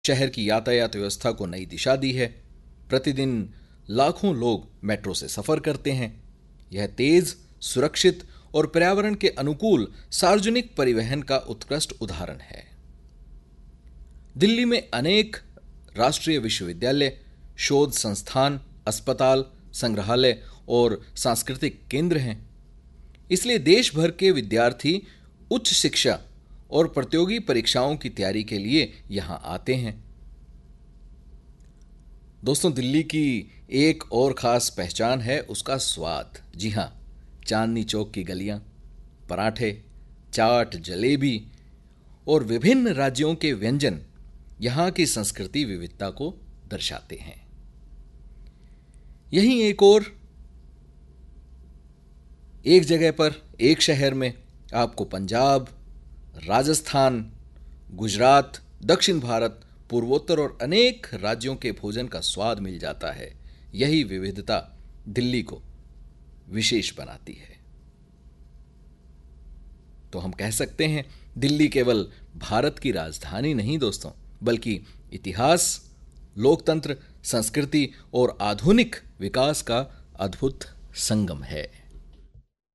शहर की यातायात व्यवस्था को नई दिशा दी है। प्रतिदिन लाखों लोग मेट्रो से सफर करते हैं। यह तेज, सुरक्षित और पर्यावरण के अनुकूल सार्वजनिक परिवहन का उत्कृष्ट उदाहरण है। दिल्ली में अनेक राष्ट्रीय विश्वविद्यालय, शोध संस्थान, अस्पताल, संग्रहालय और सांस्कृतिक केंद्र हैं। इसलिए देश भर के विद्यार्थी उच्च शिक्षा और प्रतियोगी परीक्षाओं की तैयारी के लिए यहां आते हैं। दोस्तों, दिल्ली की एक और खास पहचान है उसका स्वाद। जी हां, चांदनी चौक की गलियां, पराठे, चाट, जलेबी और विभिन्न राज्यों के व्यंजन यहां की संस्कृति विविधता को दर्शाते हैं। यहीं एक जगह पर, एक शहर में आपको पंजाब, राजस्थान, गुजरात, दक्षिण भारत, पूर्वोत्तर और अनेक राज्यों के भोजन का स्वाद मिल जाता है। यही विविधता दिल्ली को विशेष बनाती है। तो हम कह सकते हैं, दिल्ली केवल भारत की राजधानी नहीं दोस्तों, बल्कि इतिहास, लोकतंत्र, संस्कृति और आधुनिक विकास का अद्भुत संगम है।